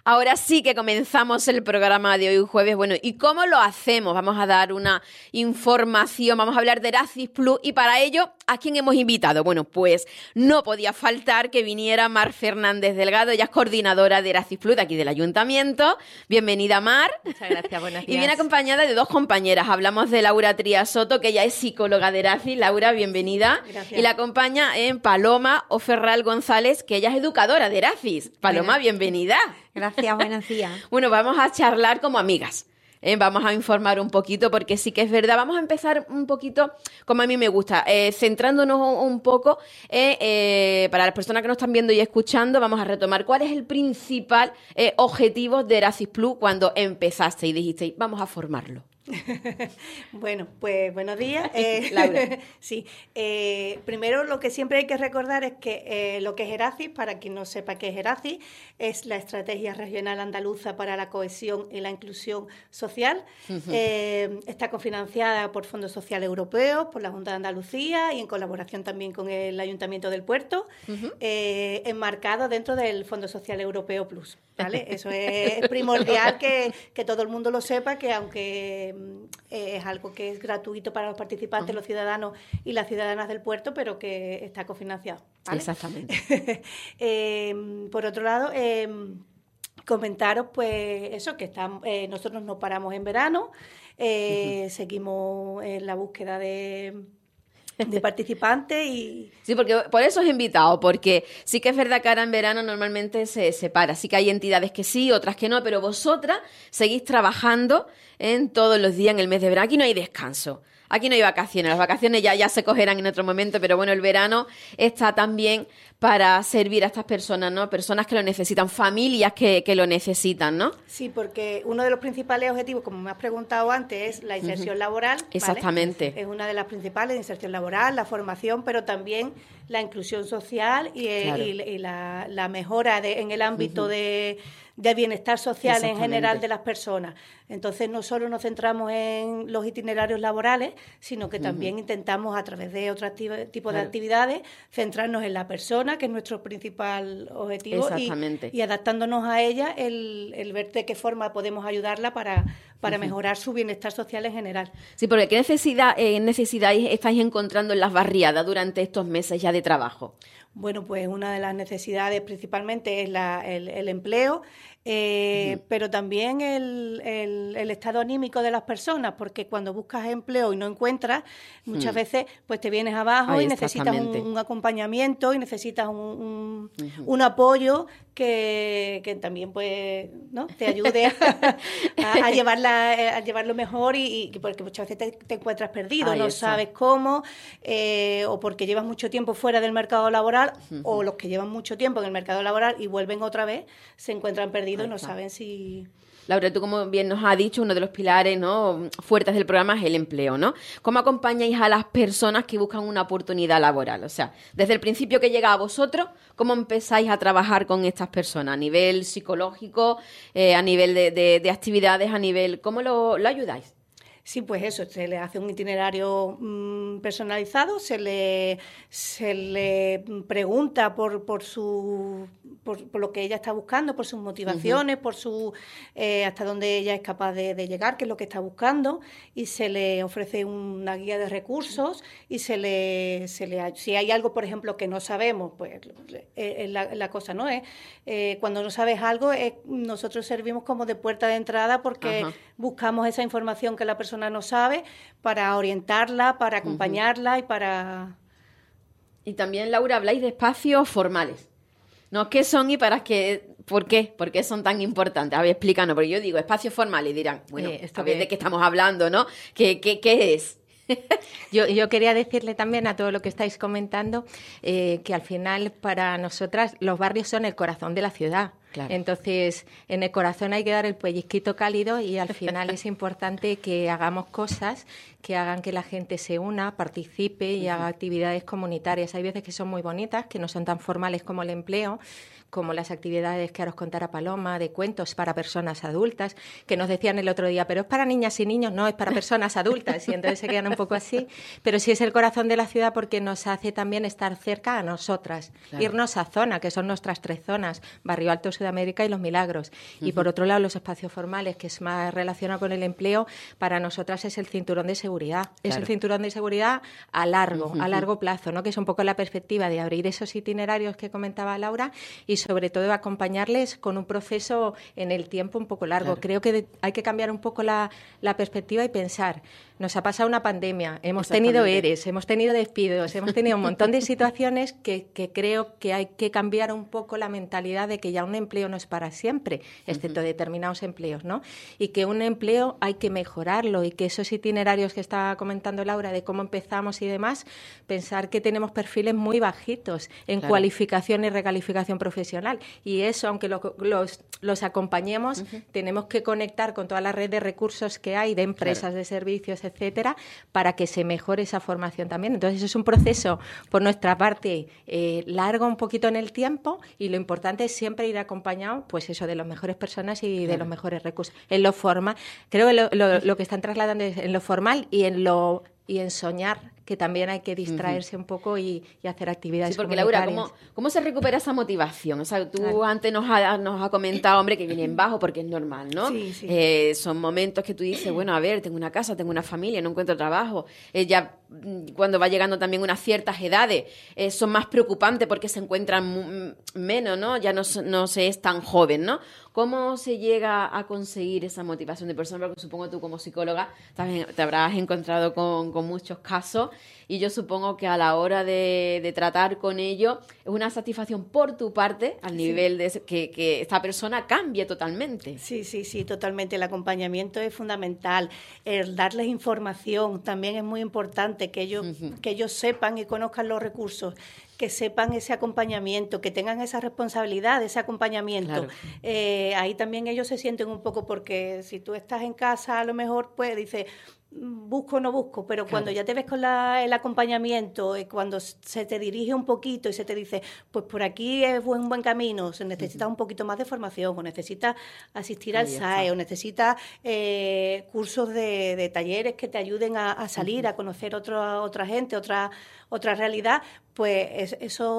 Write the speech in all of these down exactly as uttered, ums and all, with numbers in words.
Ahora sí que comenzamos el programa de hoy jueves. Bueno, ¿y cómo lo hacemos? Vamos a dar una información, vamos a hablar de Erasmus Plus y para ello, ¿a quién hemos invitado? Bueno, pues no podía faltar que viniera Mar Fernández Delgado, ella es coordinadora de Erasmus Plus de aquí del Ayuntamiento. Bienvenida, Mar. Muchas gracias, buenos días. Y viene acompañada de dos compañeras. Hablamos de Laura Trías Soto, que ella es psicóloga de Erasmus. Laura, bienvenida. Gracias. Y la acompaña en Paloma Oferral González, que ella es educadora de Erasmus. Paloma, Bueno. bienvenida. Gracias, buenos días. Bueno, vamos a charlar como amigas. ¿eh? Vamos a informar un poquito porque sí que es verdad. Vamos a empezar un poquito, como a mí me gusta, eh, centrándonos un, un poco, eh, eh, para las personas que nos están viendo y escuchando, vamos a retomar cuál es el principal eh, objetivo de Erasmus Plus cuando empezaste y dijisteis, vamos a formarlo. Bueno, pues buenos días. Eh, Laura. Sí, eh, primero lo que siempre hay que recordar es que eh, lo que es ERACIS, para quien no sepa qué es ERACIS, es la Estrategia Regional Andaluza para la Cohesión y la Inclusión Social. Uh-huh. Eh, está cofinanciada por Fondos Sociales Europeos, por la Junta de Andalucía y en colaboración también con el Ayuntamiento del Puerto, uh-huh. eh, enmarcado dentro del Fondo Social Europeo Plus, ¿vale? Eso es primordial que, que todo el mundo lo sepa, que aunque Eh, es algo que es gratuito para los participantes, uh-huh. los ciudadanos y las ciudadanas del puerto, pero que está cofinanciado, ¿vale? Exactamente. eh, por otro lado, eh, comentaros pues eso, que estamos, eh, nosotros no paramos en verano, eh, uh-huh. seguimos en la búsqueda de... de participantes y... Sí, porque por eso os he invitado, porque sí que es verdad que ahora en verano normalmente se separa, sí que hay entidades que sí, otras que no, pero vosotras seguís trabajando en todos los días en el mes de verano. Aquí no hay descanso, aquí no hay vacaciones, las vacaciones ya, ya se cogerán en otro momento, pero bueno, el verano está también para servir a estas personas, ¿no? Personas que lo necesitan, familias que, que lo necesitan, ¿no? Sí, porque uno de los principales objetivos, como me has preguntado antes, es la inserción uh-huh. laboral. ¿vale? Exactamente. Es una de las principales, la inserción laboral, la formación, pero también la inclusión social y, claro. y, y la, la mejora de, en el ámbito uh-huh. de... de bienestar social en general de las personas. Entonces, no solo nos centramos en los itinerarios laborales, sino que también uh-huh. intentamos, a través de otro activ- tipo claro. de actividades, centrarnos en la persona, que es nuestro principal objetivo, y, y adaptándonos a ella, el, el ver de qué forma podemos ayudarla para, para uh-huh. mejorar su bienestar social en general. Sí, porque ¿qué necesidad, eh, necesidad estáis encontrando en las barriadas durante estos meses ya de trabajo? Bueno, pues una de las necesidades principalmente es la, el, el empleo, eh, uh-huh. pero también el, el, el estado anímico de las personas, porque cuando buscas empleo y no encuentras, muchas uh-huh. veces pues te vienes abajo Ay, y necesitas un, un acompañamiento y necesitas un, un, uh-huh. un apoyo que, que también pues, ¿no? te ayude a, a, a, llevarla, a llevarlo mejor y, y porque muchas veces te, te encuentras perdido, Ahí no está. sabes cómo, eh, o porque llevas mucho tiempo fuera del mercado laboral, uh-huh. o los que llevan mucho tiempo en el mercado laboral y vuelven otra vez, se encuentran perdidos y no saben si... Laura, tú como bien nos has dicho, uno de los pilares, ¿no?, fuertes del programa es el empleo, ¿no? ¿Cómo acompañáis a las personas que buscan una oportunidad laboral? O sea, desde el principio que llega a vosotros, ¿cómo empezáis a trabajar con estas personas? A nivel psicológico, eh, a nivel de, de, de actividades, a nivel... ¿Cómo lo, lo ayudáis? Sí, pues eso, se le hace un itinerario mmm, personalizado, se le, se le pregunta por, por, su, por, por lo que ella está buscando, por sus motivaciones, uh-huh. por su eh, hasta dónde ella es capaz de, de llegar, qué es lo que está buscando, y se le ofrece una guía de recursos y se le, se le si hay algo, por ejemplo, que no sabemos, pues eh, la, la cosa no es, eh, cuando no sabes algo, eh, nosotros servimos como de puerta de entrada porque uh-huh. buscamos esa información que la persona no sabe, para orientarla, para acompañarla uh-huh. y para... Y también, Laura, habláis de espacios formales, ¿no? ¿Qué son y para qué? ¿Por qué? ¿Por qué son tan importantes? A ver, explícanos, porque yo digo espacios formales y dirán, bueno, eh, a ver que... de qué estamos hablando, ¿no? ¿Qué, qué, qué es? Yo, yo quería decirle también a todo lo que estáis comentando eh, que al final para nosotras los barrios son el corazón de la ciudad. Claro. Entonces, en el corazón hay que dar el pellizquito cálido y al final es importante que hagamos cosas que hagan que la gente se una, participe y uh-huh. haga actividades comunitarias. Hay veces que son muy bonitas, que no son tan formales como el empleo, como las actividades que ahora os contará Paloma, de cuentos para personas adultas, que nos decían el otro día, pero es para niñas y niños, no, es para personas adultas, y entonces se quedan un poco así, pero sí es el corazón de la ciudad porque nos hace también estar cerca a nosotras, claro. irnos a zona, que son nuestras tres zonas, Barrio Alto, Ciudad Sudamérica y Los Milagros. Uh-huh. Y por otro lado, los espacios formales, que es más relacionado con el empleo, para nosotras es el cinturón de seguridad. Claro. Es el cinturón de seguridad a largo, uh-huh. a largo plazo, ¿no? Que es un poco la perspectiva de abrir esos itinerarios que comentaba Laura y sobre todo acompañarles con un proceso en el tiempo un poco largo. Claro. Creo que de, hay que cambiar un poco la, la perspectiva y pensar, nos ha pasado una pandemia, hemos tenido ERES, hemos tenido despidos, hemos tenido un montón de situaciones que, que creo que hay que cambiar un poco la mentalidad de que ya un empleo no es para siempre, excepto uh-huh. determinados empleos, ¿no? Y que un empleo hay que mejorarlo y que esos itinerarios que estaba comentando Laura de cómo empezamos y demás, pensar que tenemos perfiles muy bajitos en claro. cualificación y recalificación profesional. Y eso, aunque lo, los, los acompañemos, uh-huh. tenemos que conectar con toda la red de recursos que hay de empresas, claro. de servicios, etcétera, para que se mejore esa formación también. Entonces, es un proceso, por nuestra parte, eh, largo un poquito en el tiempo y lo importante es siempre ir acompañado, pues eso, de las mejores personas y claro. de los mejores recursos. En lo formal, creo que lo, lo, lo que están trasladando es en lo formal y en lo y en soñar, que también hay que distraerse uh-huh. un poco y, y hacer actividades sí, porque Laura, ¿cómo, ¿cómo se recupera esa motivación? O sea, tú claro. antes nos has nos ha comentado, hombre, que vienen bajo porque es normal, ¿no? Sí, sí. Eh, son momentos que tú dices, bueno, a ver, tengo una casa, tengo una familia, no encuentro trabajo. Eh, ya cuando va llegando también unas ciertas edades, eh, son más preocupantes porque se encuentran m- menos, ¿no? Ya no, no se es tan joven, ¿no? ¿Cómo se llega a conseguir esa motivación de persona? Porque supongo tú como psicóloga también te habrás encontrado con, con muchos casos y yo supongo que a la hora de, de tratar con ello es una satisfacción por tu parte al nivel sí. de que, que esta persona cambie totalmente. Sí, sí, sí, totalmente. El acompañamiento es fundamental. El darles información también es muy importante, que ellos, uh-huh. que ellos sepan y conozcan los recursos, que sepan ese acompañamiento, que tengan esa responsabilidad de ese acompañamiento. Claro. Eh, ahí también ellos se sienten un poco, porque si tú estás en casa, a lo mejor, pues dices, busco o no busco, pero claro. cuando ya te ves con la, el acompañamiento, y cuando se te dirige un poquito y se te dice, pues por aquí es un buen camino, se necesita uh-huh. un poquito más de formación, o necesitas asistir Ahí al S A E, está. o necesitas eh, cursos de, de talleres que te ayuden a, a salir, uh-huh. a conocer otro, otra gente, otra, otra realidad, pues es,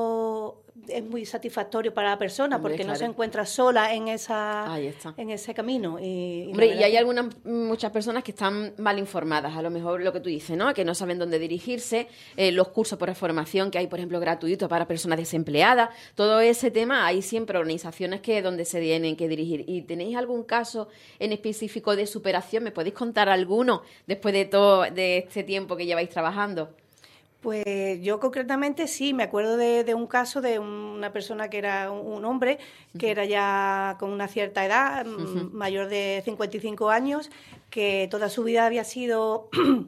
eso es muy satisfactorio para la persona. Hombre, porque claro. no se encuentra sola en esa en ese camino. Y, y, Hombre, y hay que... algunas muchas personas que están mal informadas, a lo mejor lo que tú dices, ¿no? Que no saben dónde dirigirse, eh, los cursos por formación que hay, por ejemplo, gratuitos para personas desempleadas, todo ese tema, hay siempre organizaciones que donde se tienen que dirigir. ¿Y tenéis algún caso en específico de superación? ¿Me podéis contar alguno después de todo de este tiempo que lleváis trabajando? Pues yo concretamente sí, me acuerdo de, de un caso de una persona que era un, un hombre, que uh-huh. era ya con una cierta edad, uh-huh. mayor de cincuenta y cinco años, que toda su vida había sido...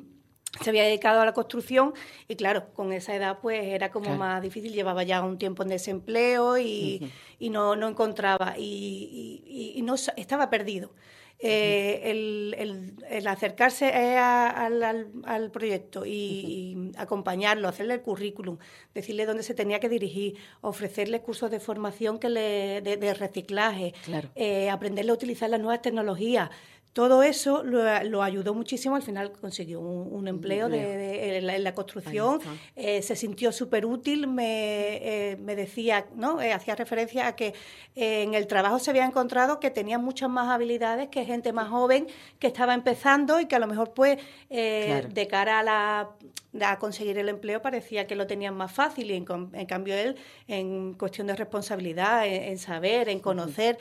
se había dedicado a la construcción y claro, con esa edad pues era como claro. más difícil, llevaba ya un tiempo en desempleo y, uh-huh. y no, no encontraba y, y, y no estaba perdido. Eh, el, el, el acercarse a, al, al, al proyecto y, uh-huh. y acompañarlo, hacerle el currículum, decirle dónde se tenía que dirigir, ofrecerle cursos de formación que le, de, de reciclaje, claro. eh, aprenderle a utilizar las nuevas tecnologías. Todo eso lo, lo ayudó muchísimo. Al final consiguió un, un empleo de, de, en, la, en la construcción. Eh, se sintió súper útil. Me, eh, me decía, ¿no? Eh, hacía referencia a que eh, en el trabajo se había encontrado que tenía muchas más habilidades que gente más joven que estaba empezando y que a lo mejor, pues, eh, claro. de cara a, la, a conseguir el empleo parecía que lo tenían más fácil. Y en, en cambio él, en cuestión de responsabilidad, en, en saber, en conocer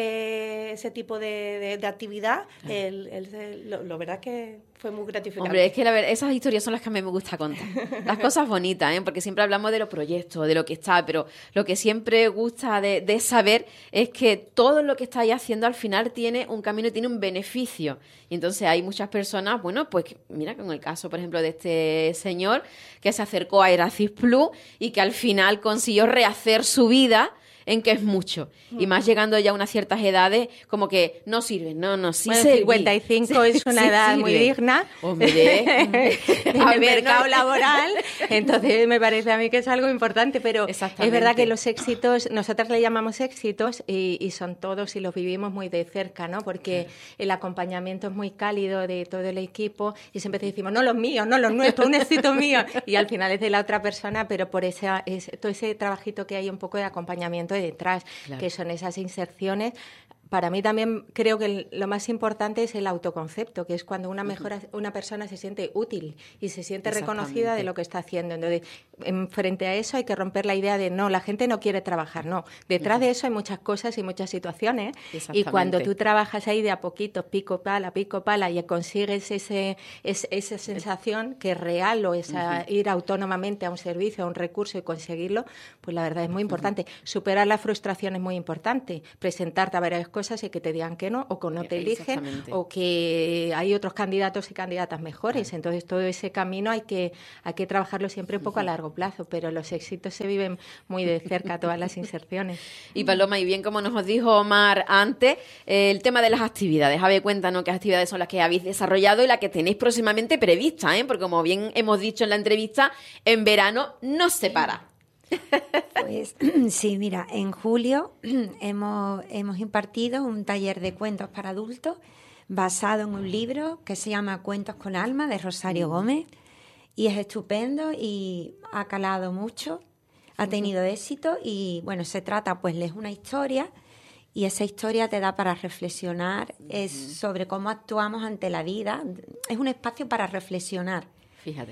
eh, ese tipo de, de, de actividad, El, el, el, lo, lo verdad que fue muy gratificante. Hombre, es que la verdad, esas historias son las que a mí me gusta contar. Las cosas bonitas, ¿eh? Porque siempre hablamos de los proyectos, de lo que está, pero lo que siempre gusta de, de saber es que todo lo que estáis haciendo al final tiene un camino y tiene un beneficio. Y entonces hay muchas personas, bueno, pues mira, con el caso, por ejemplo, de este señor que se acercó a Erasmus Plus y que al final consiguió rehacer su vida, en que es mucho. Y más llegando ya a unas ciertas edades, como que no sirven, no, no, sí bueno, se cincuenta y cinco sí, es una sí edad sirve. Muy digna. Hombre, en el mercado laboral. Entonces me parece a mí que es algo importante, pero es verdad que los éxitos, nosotras le llamamos éxitos y, y son todos y los vivimos muy de cerca, ¿no? Porque claro. el acompañamiento es muy cálido de todo el equipo y siempre decimos, no los míos, no los nuestros, un éxito mío. Y al final es de la otra persona, pero por esa, es, todo ese trabajito que hay un poco de acompañamiento de detrás, claro. que son esas inserciones. Para mí también creo que lo más importante es el autoconcepto, que es cuando una, mejora, una persona se siente útil y se siente reconocida de lo que está haciendo. Entonces, en, frente a eso hay que romper la idea de no, la gente no quiere trabajar, no. Detrás uh-huh. de eso hay muchas cosas y muchas situaciones. Y cuando tú trabajas ahí de a poquito, pico pala, pico pala, y consigues ese, es, esa sensación que es real o esa, uh-huh. ir autónomamente a un servicio, a un recurso y conseguirlo, pues la verdad es muy importante. Uh-huh. Superar la frustración es muy importante. Presentarte a varias cosas cosas y que te digan que no, o que no te eligen, o que hay otros candidatos y candidatas mejores. Claro. Entonces, todo ese camino hay que, hay que trabajarlo siempre un poco a largo plazo, pero los éxitos se viven muy de cerca, todas las inserciones. Y Paloma, y bien como nos dijo Omar antes, eh, el tema de las actividades. A ver, cuéntanos qué actividades son las que habéis desarrollado y las que tenéis próximamente previstas, ¿eh? Porque como bien hemos dicho en la entrevista, en verano no se para. Pues sí, mira, en julio hemos, hemos impartido un taller de cuentos para adultos basado en un libro que se llama Cuentos con Alma, de Rosario Gómez, y es estupendo y ha calado mucho, ha tenido éxito y, bueno, se trata, pues, lees una historia y esa historia te da para reflexionar es sobre cómo actuamos ante la vida. Es un espacio para reflexionar. Fíjate.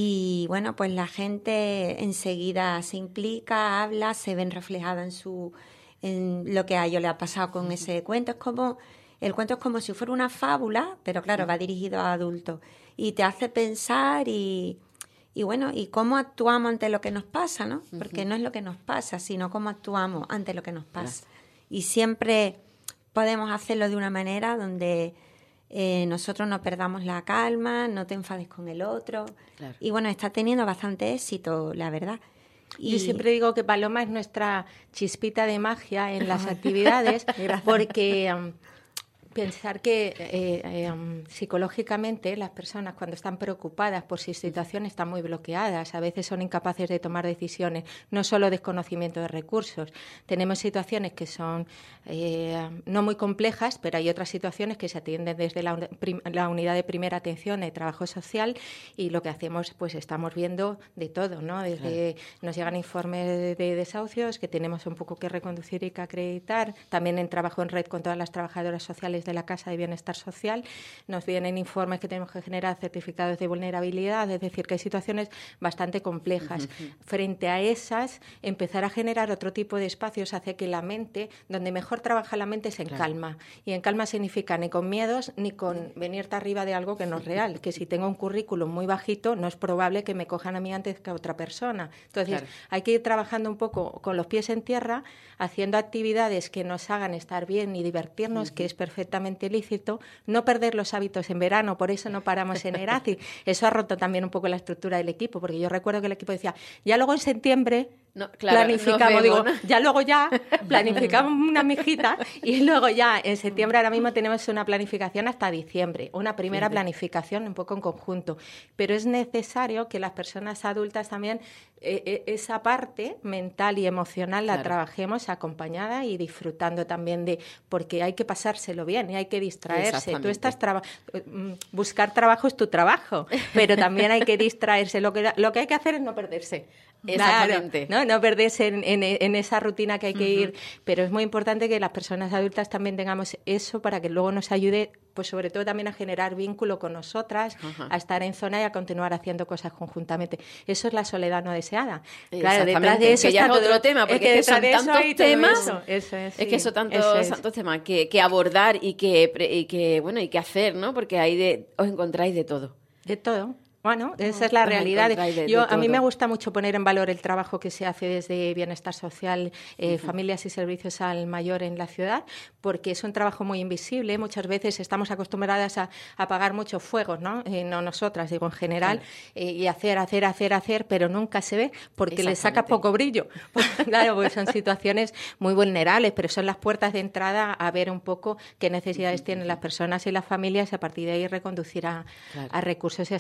Y bueno, pues la gente enseguida se implica, habla, se ven reflejadas en su en lo que a ellos les ha pasado con ese cuento. Es como el cuento es como si fuera una fábula, pero claro, va dirigido a adultos y te hace pensar y y bueno, y cómo actuamos ante lo que nos pasa, ¿no? Porque no es lo que nos pasa, sino cómo actuamos ante lo que nos pasa. Y siempre podemos hacerlo de una manera donde Eh, nosotros no perdamos la calma, no te enfades con el otro. Claro. Y bueno, está teniendo bastante éxito, la verdad. Y... Yo siempre digo que Paloma es nuestra chispita de magia en las actividades, porque um, pensar que eh, eh, um, psicológicamente las personas cuando están preocupadas por sus situaciones están muy bloqueadas, a veces son incapaces de tomar decisiones, no solo desconocimiento de recursos. Tenemos situaciones que son eh, no muy complejas, pero hay otras situaciones que se atienden desde la, la unidad de primera atención de trabajo social y lo que hacemos, pues estamos viendo de todo, ¿no? Desde claro. Nos llegan informes de, de desahucios que tenemos un poco que reconducir y que acreditar, también en trabajo en red con todas las trabajadoras sociales de la Casa de Bienestar Social, nos vienen informes que tenemos que generar certificados de vulnerabilidad, es decir, que hay situaciones bastante complejas. Uh-huh. Frente a esas, empezar a generar otro tipo de espacios hace que la mente, donde mejor trabaja la mente es en claro. calma, y en calma significa ni con miedos ni con venirte arriba de algo que no es real, que si tengo un currículum muy bajito no es probable que me cojan a mí antes que a otra persona. Entonces, claro. hay que ir trabajando un poco con los pies en tierra, haciendo actividades que nos hagan estar bien y divertirnos, uh-huh. que es perfectamente ilícito, no perder los hábitos en verano, por eso no paramos en Erazi. Eso ha roto también un poco la estructura del equipo, porque yo recuerdo que el equipo decía, ya luego en septiembre no, claro, planificamos, vemos, digo, ¿no? ya luego ya planificamos una mijita y luego ya en septiembre ahora mismo tenemos una planificación hasta diciembre, una primera sí, planificación un poco en conjunto, pero es necesario que las personas adultas también eh, esa parte mental y emocional la claro. trabajemos acompañada y disfrutando también de, porque hay que pasárselo bien y hay que distraerse. Tú estás traba- buscar trabajo es tu trabajo, pero también hay que distraerse. Lo que, lo que hay que hacer es no perderse. Exactamente. Claro, ¿no? no perderse en, en, en esa rutina que hay que uh-huh. ir, pero es muy importante que las personas adultas también tengamos eso para que luego nos ayude, pues sobre todo también a generar vínculo con nosotras, uh-huh. a estar en zona y a continuar haciendo cosas conjuntamente. Eso es la soledad no deseada. Claro, detrás de eso que ya está es otro todo, tema, porque es que son tantos temas, eso. Eso es, sí. es que son tantos, eso es. tantos temas que, que abordar y que, y que bueno y que hacer, ¿no? Porque ahí de, os encontráis de todo. De todo. Bueno, esa es la realidad. De, Yo de a mí me gusta mucho poner en valor el trabajo que se hace desde Bienestar Social, eh, uh-huh. familias y servicios al mayor en la ciudad, porque es un trabajo muy invisible. Muchas veces estamos acostumbradas a apagar muchos fuegos, ¿no? Eh, no nosotras, digo en general, claro. eh, y hacer, hacer, hacer, hacer, pero nunca se ve porque le saca poco brillo. Claro, pues son situaciones muy vulnerables, pero son las puertas de entrada a ver un poco qué necesidades uh-huh. tienen las personas y las familias y a partir de ahí reconducir a, claro. a recursos y a servicios.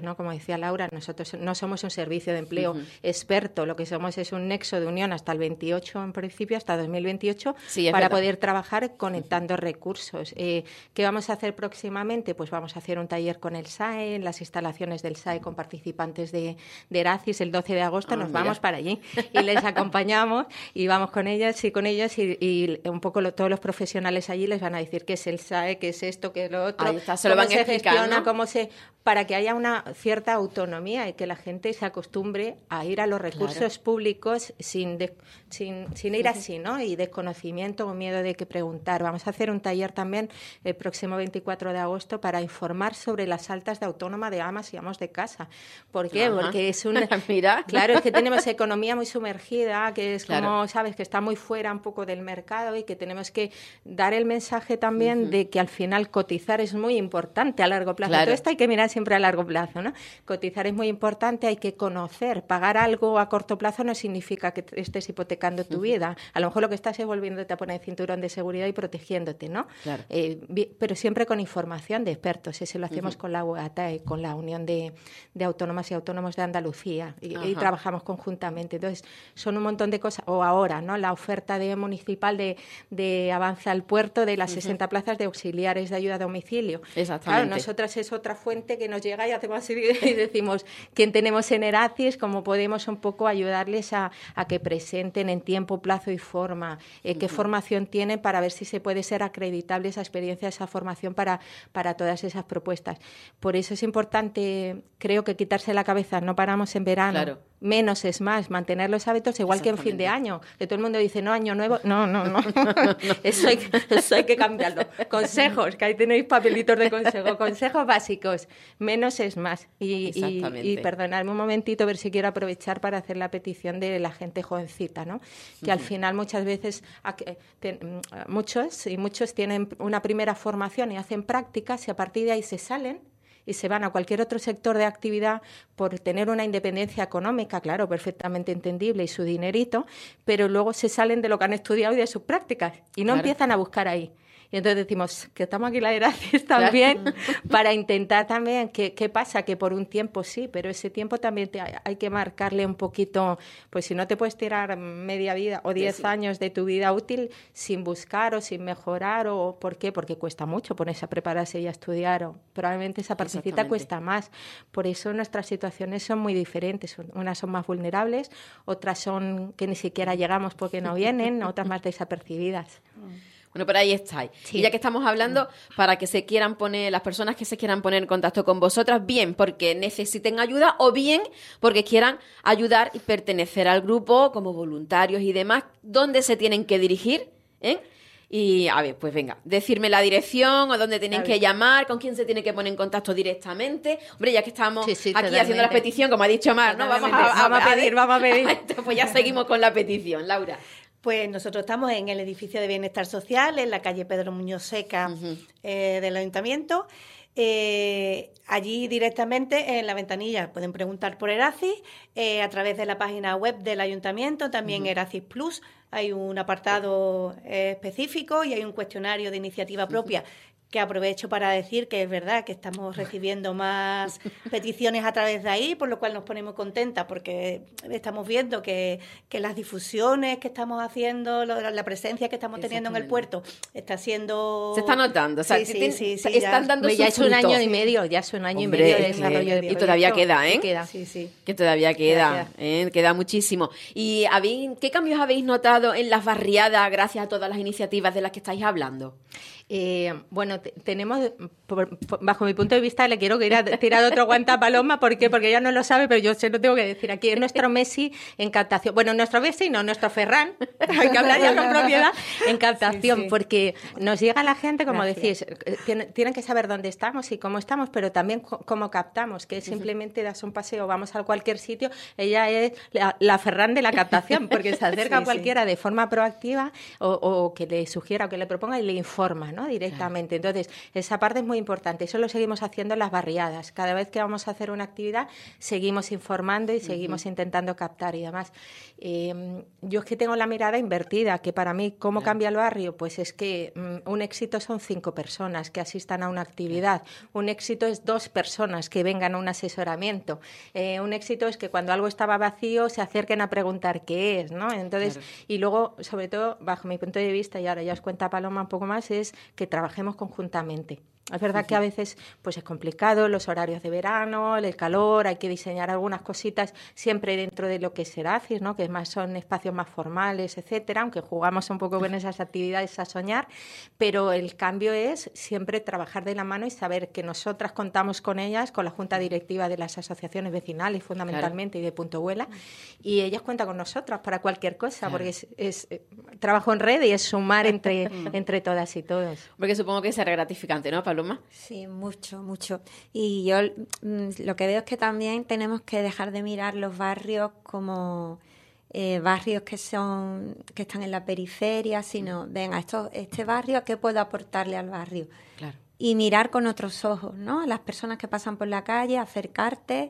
¿no? Como decía Laura, nosotros no somos un servicio de empleo uh-huh. experto, lo que somos es un nexo de unión hasta el veintiocho, en principio, hasta dos mil veintiocho, sí, para verdad. poder trabajar conectando uh-huh. recursos. Eh, ¿Qué vamos a hacer próximamente? Pues vamos a hacer un taller con el S A E, en las instalaciones del S A E con participantes de, de Eracis. El doce de agosto oh, nos mira. vamos para allí y les acompañamos y vamos con ellas y con ellos y, y un poco lo, todos los profesionales allí les van a decir qué es el S A E, qué es esto, qué es lo otro, ahí está, se lo van a explicar, gestiona, ¿no? cómo se, para que haya una cierta autonomía y que la gente se acostumbre a ir a los recursos claro. públicos sin, de, sin, sin ir así, ¿no? Y desconocimiento o miedo de que preguntar. Vamos a hacer un taller también el próximo veinticuatro de agosto para informar sobre las altas de autónoma de amas y amos de casa. ¿Por qué? Ajá. Porque es un... Mira. Claro, es que tenemos economía muy sumergida, que es claro. como, ¿sabes?, que está muy fuera un poco del mercado y que tenemos que dar el mensaje también uh-huh. de que al final cotizar es muy importante a largo plazo. Claro. Todo esto hay que mirar siempre a largo plazo, ¿no? Cotizar es muy importante, hay que conocer. Pagar algo a corto plazo no significa que estés hipotecando tu uh-huh. vida. A lo mejor lo que estás es volviéndote a poner el cinturón de seguridad y protegiéndote, ¿no? Claro. Eh, pero siempre con información de expertos. Eso lo hacemos uh-huh. con la U A T A, con la Unión de, de Autónomas y Autónomos de Andalucía y, y trabajamos conjuntamente. Entonces, son un montón de cosas. O ahora, ¿no? La oferta de municipal de, de Avanza al Puerto de las uh-huh. sesenta plazas de auxiliares de ayuda a domicilio. Exactamente. Claro, nosotras es otra fuente que nos llega y hacemos así y decimos quién tenemos en Eracis, cómo podemos un poco ayudarles a, a que presenten en tiempo, plazo y forma, eh, uh-huh. qué formación tienen para ver si se puede ser acreditable esa experiencia, esa formación para, para todas esas propuestas. Por eso es importante, creo que quitarse la cabeza, no paramos en verano. Claro. Menos es más, mantener los hábitos igual que en fin de año, que todo el mundo dice, no, año nuevo, no, no, no, eso, hay, eso hay que cambiarlo. Consejos, que ahí tenéis papelitos de consejo, consejos básicos, menos es más. Y, y, y perdonadme un momentito, a ver si quiero aprovechar para hacer la petición de la gente jovencita, ¿no? Que uh-huh. al final muchas veces, muchos y muchos tienen una primera formación y hacen prácticas y a partir de ahí se salen y se van a cualquier otro sector de actividad por tener una independencia económica, claro, perfectamente entendible, y su dinerito, pero luego se salen de lo que han estudiado y de sus prácticas y no claro. empiezan a buscar ahí. Y entonces decimos que estamos aquí la Eracis también claro. para intentar también, ¿qué, ¿qué pasa? Que por un tiempo sí, pero ese tiempo también te, hay que marcarle un poquito, pues si no te puedes tirar media vida o diez sí, sí. años de tu vida útil sin buscar o sin mejorar, o ¿por qué? Porque cuesta mucho ponerse a prepararse y a estudiar, o probablemente esa partecita cuesta más. Por eso nuestras situaciones son muy diferentes, unas son más vulnerables, otras son que ni siquiera llegamos porque no vienen, otras más desapercibidas. Bueno, por ahí estáis. Sí. Y ya que estamos hablando, para que se quieran poner, las personas que se quieran poner en contacto con vosotras, bien porque necesiten ayuda o bien porque quieran ayudar y pertenecer al grupo como voluntarios y demás, ¿dónde se tienen que dirigir? ¿Eh? Y, a ver, pues venga, decirme la dirección o dónde tienen que llamar, con quién se tiene que poner en contacto directamente. Hombre, ya que estamos sí, sí, aquí totalmente. haciendo la petición, como ha dicho Mar, ¿no? Vamos a, a, vamos a pedir, vamos a pedir. Pues ya seguimos con la petición. Laura. Pues nosotros estamos en el edificio de Bienestar Social, en la calle Pedro Muñoz Seca uh-huh. eh, del Ayuntamiento. Eh, allí directamente en la ventanilla pueden preguntar por Eracis, eh, a través de la página web del Ayuntamiento, también uh-huh. Eracis Plus, hay un apartado eh, específico y hay un cuestionario de iniciativa propia. Uh-huh. Que aprovecho para decir que es verdad que estamos recibiendo más peticiones a través de ahí, por lo cual nos ponemos contentas porque estamos viendo que, que las difusiones que estamos haciendo, la presencia que estamos teniendo en el puerto está siendo... Se está notando, o sea, sí, sí, sí, sí, están ya, dando ya es un fruto. año y medio, ya es un año Hombre, y medio de desarrollo eh, de y todavía queda, ¿eh? Queda. Sí, sí. Que todavía queda, queda, ¿eh? Queda muchísimo. ¿Y habéis, qué cambios habéis notado en las barriadas gracias a todas las iniciativas de las que estáis hablando? Eh, bueno, te, tenemos, por, por, bajo mi punto de vista, le quiero que ir a tirar otro guantapaloma. ¿Por qué? Porque ella no lo sabe, pero yo se lo tengo que decir. Aquí es nuestro Messi en captación. Bueno, nuestro Messi, no, nuestro Ferran. Hay que hablar ya con propiedad en captación, sí, sí. Porque nos llega la gente, como Gracias. decís, tienen, tienen que saber dónde estamos y cómo estamos, pero también cómo captamos, que simplemente das un paseo, vamos a cualquier sitio. Ella es la, la Ferran de la captación, porque se acerca sí, a cualquiera sí. de forma proactiva o, o que le sugiera o que le proponga y le informa, ¿no? Directamente. Claro. Entonces, esa parte es muy importante. Eso lo seguimos haciendo en las barriadas. Cada vez que vamos a hacer una actividad, seguimos informando y seguimos uh-huh. intentando captar y demás. Eh, yo es que tengo la mirada invertida, que para mí, ¿cómo claro. cambia el barrio? Pues es que mmm, eh, un éxito son cinco personas que asistan a una actividad. Un éxito es dos personas que vengan a un asesoramiento. Eh, un éxito es que cuando algo estaba vacío se acerquen a preguntar qué es, ¿no? Entonces, claro. Y luego, sobre todo, bajo mi punto de vista, y ahora ya os cuenta Paloma un poco más, es que trabajemos conjuntamente. Es verdad uh-huh. que a veces pues es complicado, los horarios de verano, el calor, hay que diseñar algunas cositas siempre dentro de lo que es Seracis, ¿no? Que más son espacios más formales, etcétera, aunque jugamos un poco con esas actividades a soñar, pero el cambio es siempre trabajar de la mano y saber que nosotras contamos con ellas, con la junta directiva de las asociaciones vecinales fundamentalmente, claro. y de Punto Vuela, y ellas cuentan con nosotras para cualquier cosa, claro. porque es, es eh, trabajo en red y es sumar entre, entre todas y todos. Porque supongo que será gratificante, ¿no, Paloma? Sí, mucho, mucho. Y yo mm, lo que veo es que también tenemos que dejar de mirar los barrios como eh, barrios que son que están en la periferia, sino, venga, esto, este barrio, ¿qué puedo aportarle al barrio? Claro. Y mirar con otros ojos, ¿no? A las personas que pasan por la calle, acercarte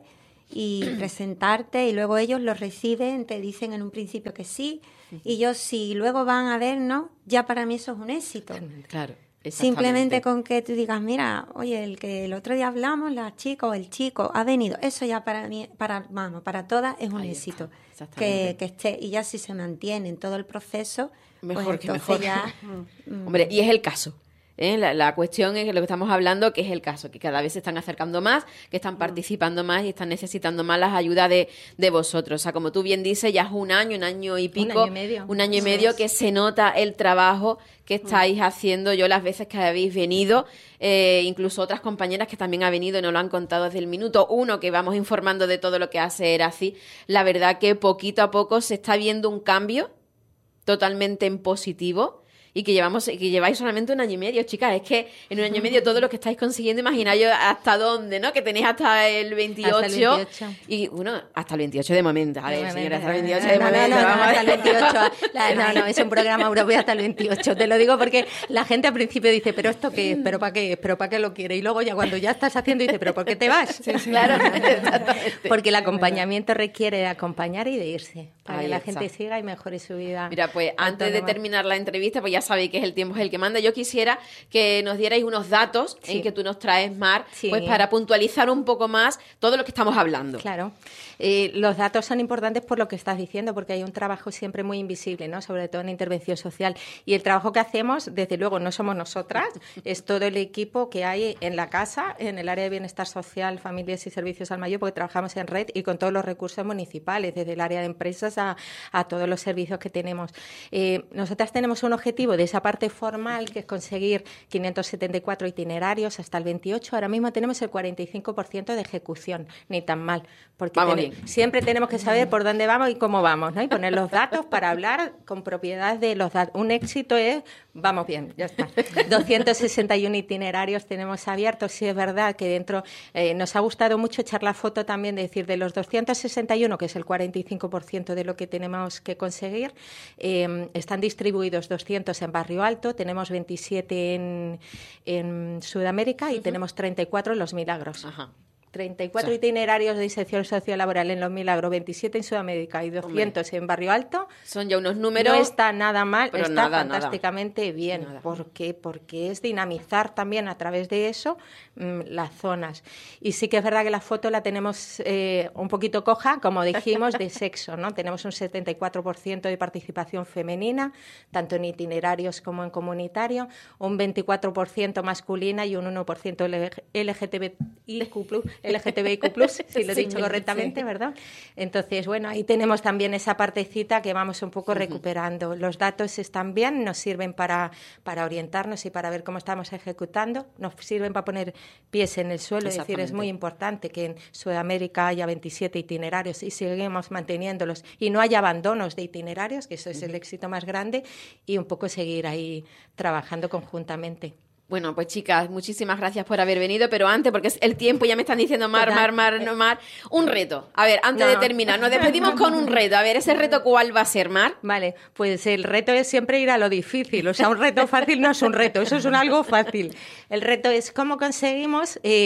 y presentarte, y luego ellos lo reciben, te dicen en un principio que sí, y ellos si luego van a vernos, ya para mí eso es un éxito. Claro. Simplemente con que tú digas, mira, oye, el que el otro día hablamos, la chica o el chico ha venido, eso ya para mí, para vamos, para todas es un Ahí éxito que, que esté, y ya si se mantiene en todo el proceso, mejor pues que entonces mejor. Ya, mm. Hombre, y es el caso. ¿Eh? La, la cuestión es lo que estamos hablando, que es el caso, que cada vez se están acercando más, que están participando más y están necesitando más las ayudas de, de vosotros. O sea, como tú bien dices, ya es un año, un año y pico, un año y medio, un año y medio que se nota el trabajo que estáis haciendo. Yo las veces que habéis venido, eh, incluso otras compañeras que también han venido y nos lo han contado desde el minuto uno que vamos informando de todo lo que hace Eracis, la verdad que poquito a poco se está viendo un cambio totalmente en positivo. Y que llevamos, que lleváis solamente un año y medio, chicas. Es que en un año y medio todo lo que estáis consiguiendo, imaginaos hasta dónde, ¿no? Que tenéis hasta el veintiocho. Hasta el veintiocho. Y, bueno, hasta el veintiocho de momento. A ver, señora, hasta el veintiocho de no, momento. No, no, vamos no, hasta el veintiocho. La, no, no, es un programa europeo hasta el veintiocho. Te lo digo porque la gente al principio dice, ¿pero esto qué es? ¿Pero para qué es? ¿Pero para qué lo quiere? Y luego ya cuando ya estás haciendo, dice, ¿pero por qué te vas? Sí, sí. Claro, exactamente. Porque el acompañamiento requiere de acompañar y de irse. Para Ahí que la está. gente siga y mejore su vida. Mira, pues antes de terminar la entrevista, pues ya sabéis que es el tiempo el que manda. Yo quisiera que nos dierais unos datos sí. en que tú nos traes, Mar, sí. pues para puntualizar un poco más todo lo que estamos hablando. Claro. Eh, los datos son importantes por lo que estás diciendo, porque hay un trabajo siempre muy invisible, ¿no? Sobre todo en intervención social. Y el trabajo que hacemos, desde luego, no somos nosotras, es todo el equipo que hay en la casa, en el área de bienestar social, familias y servicios al mayor, porque trabajamos en red y con todos los recursos municipales, desde el área de empresas a, a todos los servicios que tenemos. Eh, nosotras tenemos un objetivo de esa parte formal, que es conseguir quinientos setenta y cuatro itinerarios hasta el veintiocho. Ahora mismo tenemos el cuarenta y cinco por ciento de ejecución, ni tan mal, porque ten- siempre tenemos que saber por dónde vamos y cómo vamos, ¿no? Y poner los datos para hablar con propiedad de los datos. Un éxito es, vamos bien, ya está. doscientos sesenta y uno itinerarios tenemos abiertos. Sí, es verdad que dentro eh, nos ha gustado mucho echar la foto también de decir de los doscientos sesenta y uno, que es el cuarenta y cinco por ciento de lo que tenemos que conseguir, eh, están distribuidos doscientos en Barrio Alto, tenemos veintisiete en, en Sudamérica y uh-huh. tenemos treinta y cuatro en Los Milagros. Ajá. treinta y cuatro o sea, itinerarios de inserción sociolaboral en Los Milagros, veintisiete en Sudamérica y doscientos hombre, en Barrio Alto. Son ya unos números. No está nada mal, está nada, fantásticamente nada. bien. Nada. ¿Por qué? Porque es dinamizar también a través de eso mmm, las zonas. Y sí que es verdad que la foto la tenemos eh, un poquito coja, como dijimos, de sexo, ¿no? Tenemos un setenta y cuatro por ciento de participación femenina, tanto en itinerarios como en comunitario, un veinticuatro por ciento masculina y un uno por ciento L G T B I Q plus. L G T B I Q plus, si lo he dicho sí, correctamente, sí. ¿verdad? Entonces, bueno, ahí tenemos también esa partecita que vamos un poco uh-huh. recuperando. Los datos están bien, nos sirven para, para orientarnos y para ver cómo estamos ejecutando, nos sirven para poner pies en el suelo, es decir, es muy importante que en Sudamérica haya veintisiete itinerarios y seguimos manteniéndolos y no haya abandonos de itinerarios, que eso es uh-huh. el éxito más grande, y un poco seguir ahí trabajando conjuntamente. Bueno, pues chicas, muchísimas gracias por haber venido, pero antes, porque es el tiempo, ya me están diciendo Mar, Mar, Mar, no, Mar, un reto. A ver, antes no. de terminar, nos despedimos con un reto. A ver, ¿ese reto cuál va a ser, Mar? Vale, pues el reto es siempre ir a lo difícil. O sea, un reto fácil no es un reto, eso es un algo fácil. El reto es cómo conseguimos eh,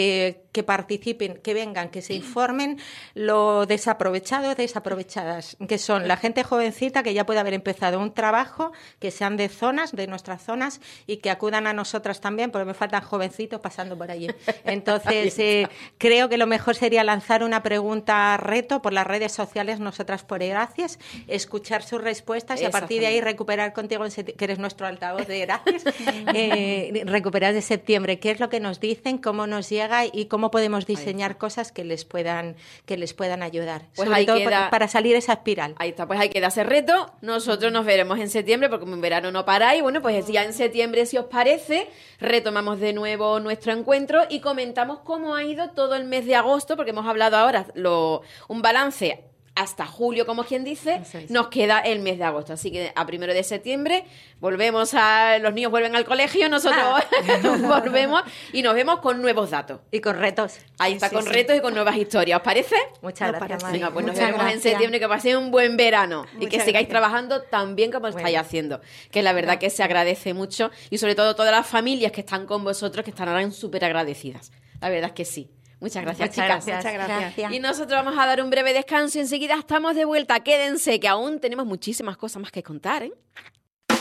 que participen, que vengan, que se informen lo desaprovechados, desaprovechadas, que son la gente jovencita que ya puede haber empezado un trabajo, que sean de zonas, de nuestras zonas, y que acudan a nosotras también, porque me faltan jovencitos pasando por allí. Entonces, eh, creo que lo mejor sería lanzar una pregunta reto por las redes sociales, nosotras por Gracias, escuchar sus respuestas y a partir de ahí recuperar contigo, en que eres nuestro altavoz de Gracias, eh, recuperar de septiembre qué es lo que nos dicen, cómo nos llega y cómo podemos diseñar cosas que les puedan que les puedan ayudar, pues sobre todo queda, para, para salir esa espiral. Ahí está, pues hay que dar ese reto. Nosotros nos veremos en septiembre porque en verano no paráis. Bueno, pues ya en septiembre, si os parece, retomamos de nuevo nuestro encuentro y comentamos cómo ha ido todo el mes de agosto, porque hemos hablado ahora lo, un balance hasta julio, como quien dice, nos queda el mes de agosto. Así que a primero de septiembre volvemos a... Los niños vuelven al colegio, nosotros ah. volvemos y nos vemos con nuevos datos. Y con retos. Ahí está, sí, con sí. retos y con nuevas historias. ¿Os parece? Muchas no gracias, Venga, pues Muchas nos veremos gracias. en septiembre, que paséis un buen verano. Muchas y que sigáis gracias. trabajando tan bien como bueno. estáis haciendo. Que la verdad que se agradece mucho. Y sobre todo todas las familias que están con vosotros, que estarán súper agradecidas. La verdad es que sí. Muchas gracias, Muchas chicas. Gracias. Muchas gracias. Gracias. Y nosotros vamos a dar un breve descanso y enseguida estamos de vuelta. Quédense, que aún tenemos muchísimas cosas más que contar, ¿eh?